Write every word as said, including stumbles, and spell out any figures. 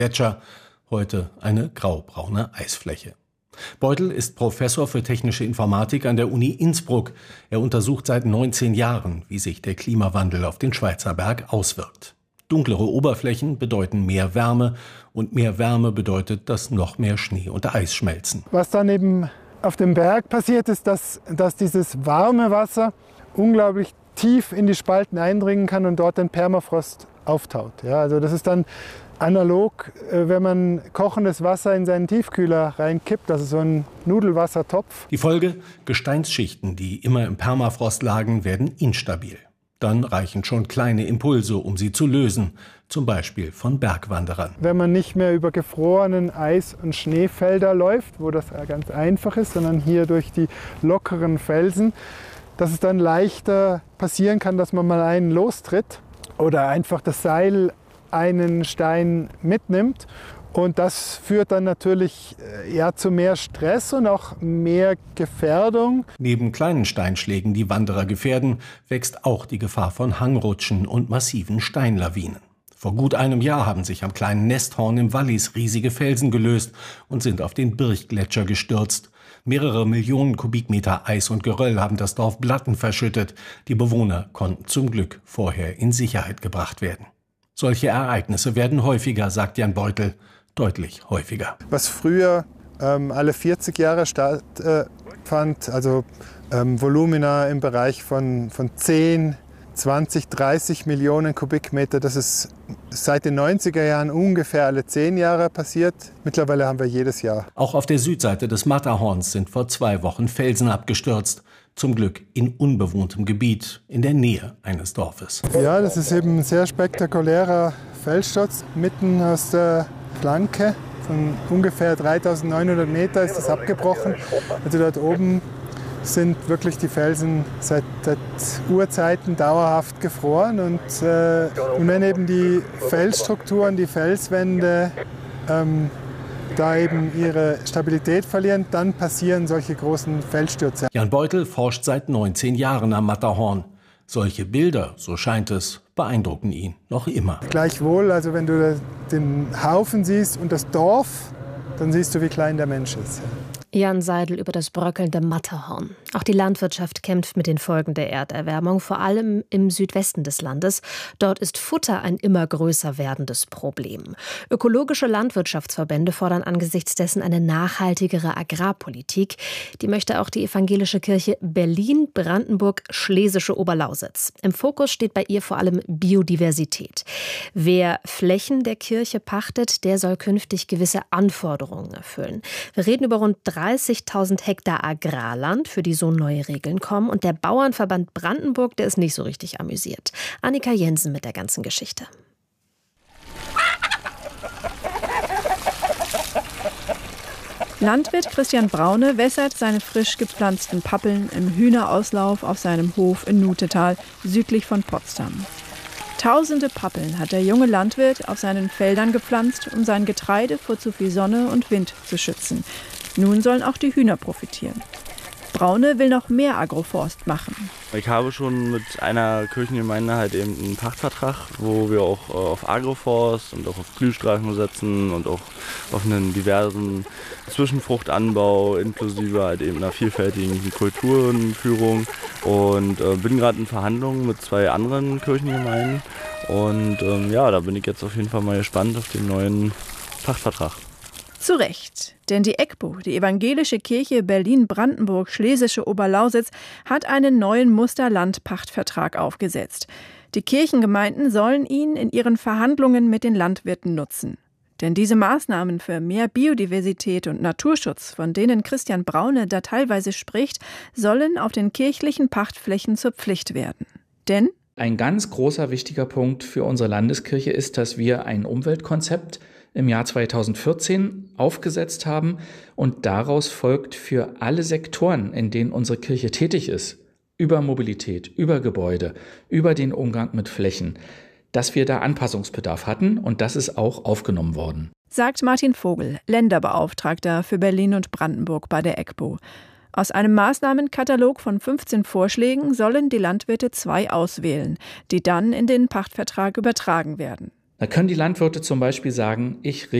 Gletscher, heute eine graubraune Eisfläche. Beutel ist Professor für technische Informatik an der Uni Innsbruck. Er untersucht seit neunzehn Jahren, wie sich der Klimawandel auf den Schweizerberg auswirkt. Dunklere Oberflächen bedeuten mehr Wärme und mehr Wärme bedeutet, dass noch mehr Schnee und Eis schmelzen. Was dann eben auf dem Berg passiert ist, dass, dass dieses warme Wasser unglaublich tief in die Spalten eindringen kann und dort den Permafrost auftaut. Ja, also das ist dann analog, wenn man kochendes Wasser in seinen Tiefkühler reinkippt, also so ein Nudelwassertopf. Die Folge: Gesteinsschichten, die immer im Permafrost lagen, werden instabil. Dann reichen schon kleine Impulse, um sie zu lösen, zum Beispiel von Bergwanderern. Wenn man nicht mehr über gefrorenen Eis- und Schneefelder läuft, wo das ganz einfach ist, sondern hier durch die lockeren Felsen, dass es dann leichter passieren kann, dass man mal einen lostritt oder einfach das Seil einen Stein mitnimmt. Und das führt dann natürlich ja, zu mehr Stress und auch mehr Gefährdung. Neben kleinen Steinschlägen, die Wanderer gefährden, wächst auch die Gefahr von Hangrutschen und massiven Steinlawinen. Vor gut einem Jahr haben sich am kleinen Nesthorn im Wallis riesige Felsen gelöst und sind auf den Birchgletscher gestürzt. Mehrere Millionen Kubikmeter Eis und Geröll haben das Dorf Blatten verschüttet. Die Bewohner konnten zum Glück vorher in Sicherheit gebracht werden. Solche Ereignisse werden häufiger, sagt Jan Beutel, deutlich häufiger. Was früher ähm, alle vierzig Jahre stattfand, äh, also ähm, Volumina im Bereich von, von zehn, zwanzig, dreißig Millionen Kubikmeter, das ist seit den neunziger Jahren ungefähr alle zehn Jahre passiert. Mittlerweile haben wir jedes Jahr. Auch auf der Südseite des Matterhorns sind vor zwei Wochen Felsen abgestürzt. Zum Glück in unbewohntem Gebiet, in der Nähe eines Dorfes. Ja, das ist eben ein sehr spektakulärer Felssturz. Mitten aus der Flanke von ungefähr dreitausendneunhundert Meter ist das abgebrochen. Also dort oben sind wirklich die Felsen seit, seit Urzeiten dauerhaft gefroren. Und, äh, und wenn eben die Felsstrukturen, die Felswände ähm, da eben ihre Stabilität verlieren, dann passieren solche großen Felsstürze. Jan Beutel forscht seit neunzehn Jahren am Matterhorn. Solche Bilder, so scheint es, beeindrucken ihn noch immer. Gleichwohl, also wenn du den Haufen siehst und das Dorf, dann siehst du, wie klein der Mensch ist. Jan Seidel über das bröckelnde Matterhorn. Auch die Landwirtschaft kämpft mit den Folgen der Erderwärmung, vor allem im Südwesten des Landes. Dort ist Futter ein immer größer werdendes Problem. Ökologische Landwirtschaftsverbände fordern angesichts dessen eine nachhaltigere Agrarpolitik. Die möchte auch die evangelische Kirche Berlin-Brandenburg-Schlesische Oberlausitz. Im Fokus steht bei ihr vor allem Biodiversität. Wer Flächen der Kirche pachtet, der soll künftig gewisse Anforderungen erfüllen. Wir reden über rund dreißigtausend Hektar Agrarland, für die so neue Regeln kommen. Und der Bauernverband Brandenburg, der ist nicht so richtig amüsiert. Annika Jensen mit der ganzen Geschichte. Landwirt Christian Braune wässert seine frisch gepflanzten Pappeln im Hühnerauslauf auf seinem Hof in Nutetal, südlich von Potsdam. Tausende Pappeln hat der junge Landwirt auf seinen Feldern gepflanzt, um sein Getreide vor zu viel Sonne und Wind zu schützen. Nun sollen auch die Hühner profitieren. Braune will noch mehr Agroforst machen. Ich habe schon mit einer Kirchengemeinde halt eben einen Pachtvertrag, wo wir auch auf Agroforst und auch auf Blühstreifen setzen und auch auf einen diversen Zwischenfruchtanbau inklusive halt eben einer vielfältigen Kulturenführung und äh, bin gerade in Verhandlungen mit zwei anderen Kirchengemeinden und ähm, ja, da bin ich jetzt auf jeden Fall mal gespannt auf den neuen Pachtvertrag. Zu Recht, denn die E G B O, die Evangelische Kirche Berlin-Brandenburg-Schlesische Oberlausitz, hat einen neuen Musterlandpachtvertrag aufgesetzt. Die Kirchengemeinden sollen ihn in ihren Verhandlungen mit den Landwirten nutzen. Denn diese Maßnahmen für mehr Biodiversität und Naturschutz, von denen Christian Braune da teilweise spricht, sollen auf den kirchlichen Pachtflächen zur Pflicht werden. Denn ein ganz großer wichtiger Punkt für unsere Landeskirche ist, dass wir ein Umweltkonzept im Jahr zweitausendvierzehn aufgesetzt haben und daraus folgt für alle Sektoren, in denen unsere Kirche tätig ist, über Mobilität, über Gebäude, über den Umgang mit Flächen, dass wir da Anpassungsbedarf hatten und das ist auch aufgenommen worden. Sagt Martin Vogel, Länderbeauftragter für Berlin und Brandenburg bei der E G B O. Aus einem Maßnahmenkatalog von fünfzehn Vorschlägen sollen die Landwirte zwei auswählen, die dann in den Pachtvertrag übertragen werden. Da können die Landwirte zum Beispiel sagen, ich